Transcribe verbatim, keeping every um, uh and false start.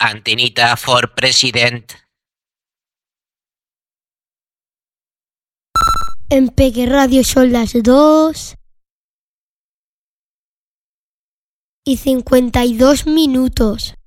Antenita for President. En Peque Radio son las dos y cincuenta y dos minutos.